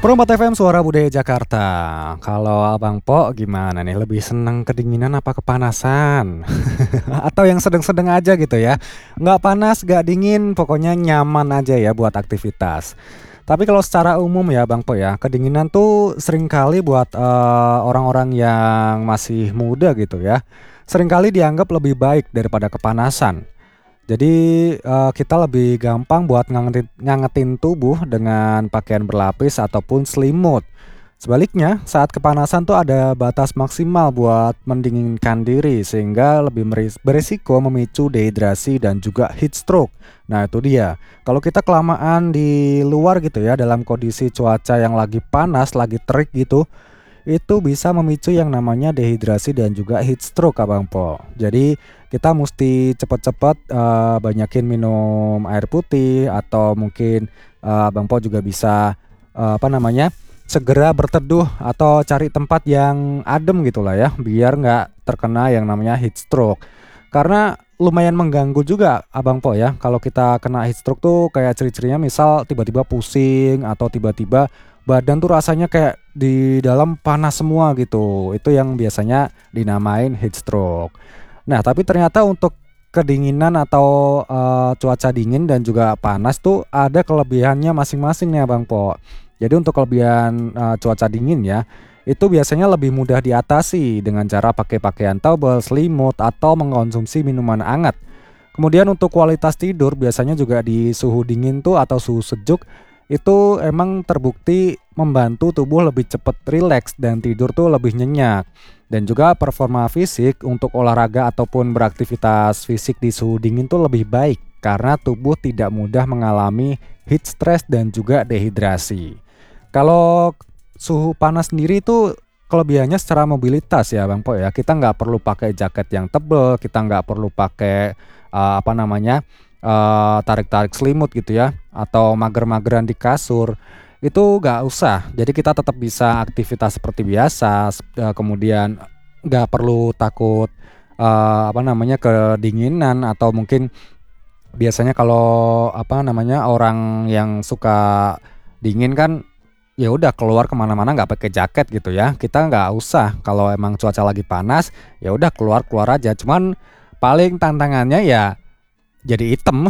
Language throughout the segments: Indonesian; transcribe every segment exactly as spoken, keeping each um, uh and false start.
Perompak F M Suara Budaya Jakarta. Kalau Abang Po gimana nih? Lebih seneng kedinginan apa kepanasan? Atau yang sedang-sedang aja gitu ya? Nggak panas, nggak dingin, pokoknya nyaman aja ya buat aktivitas. Tapi kalau secara umum ya Bang Po ya, kedinginan tuh seringkali buat eh, orang-orang yang masih muda gitu ya, seringkali dianggap lebih baik daripada kepanasan. Jadi, eee, kita lebih gampang buat ngangetin ngangetin tubuh dengan pakaian berlapis ataupun selimut. Sebaliknya, saat kepanasan tuh ada batas maksimal buat mendinginkan diri sehingga lebih meris beresiko memicu dehidrasi dan juga heat stroke. Nah itu dia, kalau kita kelamaan di luar gitu ya dalam kondisi cuaca yang lagi panas, lagi terik gitu, itu bisa memicu yang namanya dehidrasi dan juga heat stroke Abang Po. Jadi kita mesti cepet-cepet, eee, banyakin minum air putih atau mungkin, eee, Abang Po juga bisa, eee, apa namanya, segera berteduh atau cari tempat yang adem gitulah ya, biar nggak terkena yang namanya heat stroke. Karena lumayan mengganggu juga Abang Po ya, kalau kita kena heat stroke tuh kayak ciri-cirinya misal tiba-tiba pusing atau tiba-tiba badan tuh rasanya kayak di dalam panas semua gitu, itu yang biasanya dinamain heat stroke. Nah, tapi ternyata untuk kedinginan atau, eee, cuaca dingin dan juga panas tuh ada kelebihannya masing-masing nih Bang Po. Jadi untuk kelebihan, eee, cuaca dingin ya, itu biasanya lebih mudah diatasi dengan cara pakai pakaian tebal, selimut, atau mengkonsumsi minuman hangat. Kemudian untuk kualitas tidur biasanya juga di suhu dingin tuh atau suhu sejuk, itu emang terbukti membantu tubuh lebih cepat rileks dan tidur tuh lebih nyenyak. Dan juga performa fisik untuk olahraga ataupun beraktivitas fisik di suhu dingin tuh lebih baik karena tubuh tidak mudah mengalami heat stress dan juga dehidrasi. Kalau suhu panas sendiri itu kelebihannya secara mobilitas ya Bang Po ya. Kita nggak perlu pakai jaket yang tebel, kita nggak perlu pakai eh, apa namanya eh, tarik-tarik selimut gitu ya, atau mager-mageran di kasur. Itu nggak usah. Jadi kita tetap bisa aktivitas seperti biasa. s- eh, Kemudian nggak perlu takut eh, apa namanya kedinginan atau mungkin biasanya kalau apa namanya orang yang suka dingin kan ya udah keluar kemana-mana nggak pakai jaket gitu ya. Kita nggak usah kalau emang cuaca lagi panas, ya udah keluar-keluar aja. Cuman paling tantangannya ya jadi item.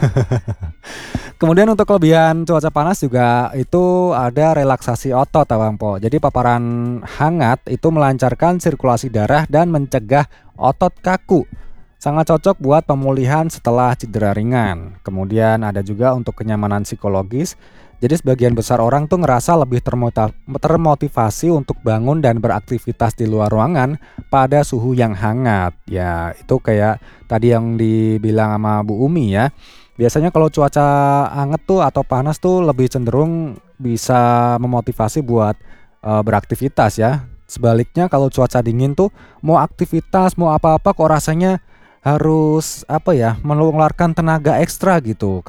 Kemudian untuk kelebihan cuaca panas juga itu ada relaksasi otot ya Bang Po. Jadi paparan hangat itu melancarkan sirkulasi darah dan mencegah otot kaku. Sangat cocok buat pemulihan setelah cedera ringan. Kemudian ada juga untuk kenyamanan psikologis. Jadi sebagian besar orang tuh ngerasa lebih termota- termotivasi untuk bangun dan beraktivitas di luar ruangan pada suhu yang hangat. Ya, itu kayak tadi yang dibilang sama Bu Umi ya. Biasanya kalau cuaca hangat tuh atau panas tuh lebih cenderung bisa memotivasi buat eh, beraktivitas ya. Sebaliknya kalau cuaca dingin tuh mau aktivitas, mau apa-apa kok rasanya harus apa ya, mengeluarkan tenaga ekstra gitu.